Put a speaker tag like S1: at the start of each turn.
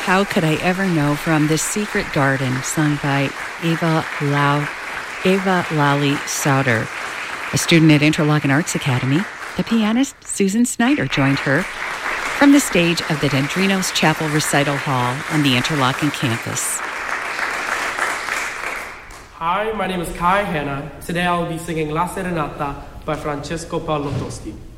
S1: How Could I Ever Know from The Secret Garden, sung by Eva Lally Sauter, a student at Interlochen Arts Academy. The pianist Susan Snyder joined her from the stage of the Dendrinos Chapel Recital Hall on the Interlochen campus.
S2: Hi, my name is Kai Hanna. Today I will be singing La Serenata by Francesco Paolo Toschi.